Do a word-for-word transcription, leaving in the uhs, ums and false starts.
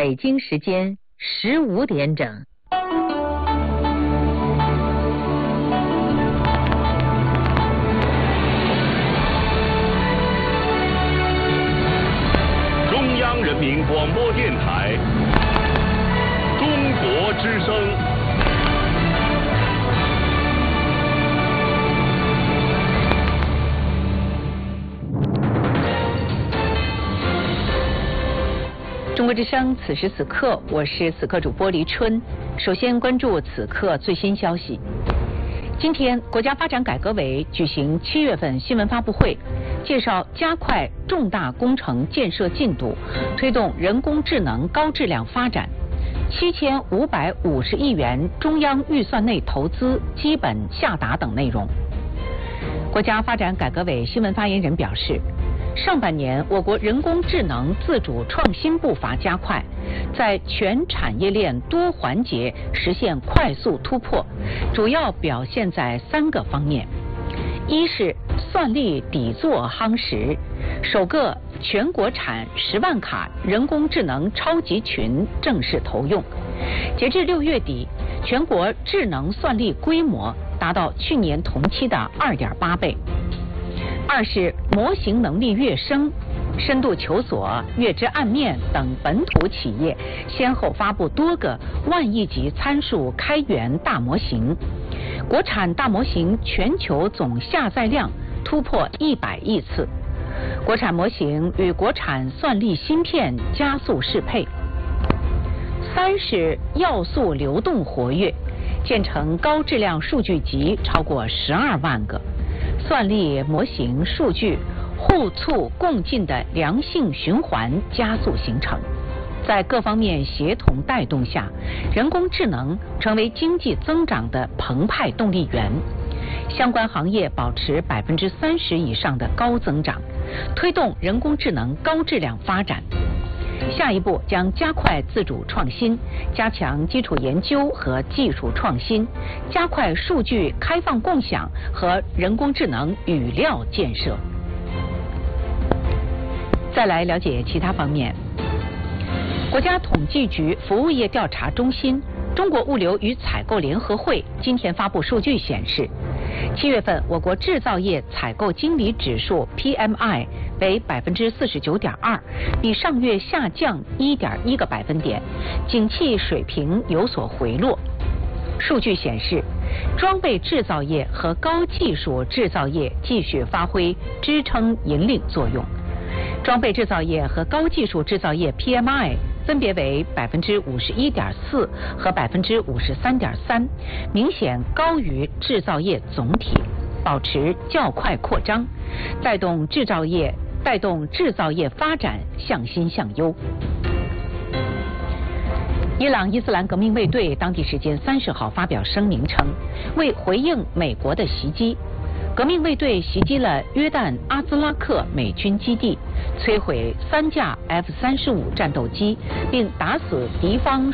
北京时间十五点整。 中央人民广播电台中国之声。 中国之声，此时此刻，我是此刻主播黎春。首先关注此刻最新消息。今天，国家发展改革委举行七月份新闻发布会，介绍加快重大工程建设进度，推动人工智能高质量发展。七千五百五十亿元中央预算内投资基本下达等内容。国家发展改革委新闻发言人表示，上半年，我国人工智能自主创新步伐加快，在全产业链多环节实现快速突破，主要表现在三个方面：一是算力底座夯实，首个全国产十万卡人工智能超级群正式投用，截至六月底，全国智能算力规模达到去年同期的 二点八倍。二是模型能力跃升，深度求索、月之暗面等本土企业先后发布多个万亿级参数开源大模型，国产大模型全球总下载量突破一百亿次，国产模型与国产算力芯片加速适配。三是要素流动活跃，建成高质量数据集超过十二万个。算力模型数据互促共进的良性循环加速形成，在各方面协同带动下，人工智能成为经济增长的澎湃动力源，相关行业保持百分之三十以上的高增长，推动人工智能高质量发展。下一步将加快自主创新，加强基础研究和技术创新，加快数据开放共享和人工智能语料建设。再来了解其他方面。国家统计局服务业调查中心、中国物流与采购联合会今天发布数据显示，七月份我国制造业采购经理指数 P M I 为百分之四十九点二，比上月下降一点一个百分点，景气水平有所回落。数据显示，装备制造业和高技术制造业继续发挥支撑引领作用。装备制造业和高技术制造业 P M I 分别为百分之五十一点四和百分之五十三点三，明显高于制造业总体，保持较快扩张，带动制造业带动制造业发展向新向优。伊朗伊斯兰革命卫队当地时间三十号发表声明称，为回应美国的袭击，革命卫队袭击了约旦阿兹拉克美军基地，摧毁三架 F 三十五战斗机，并打死敌方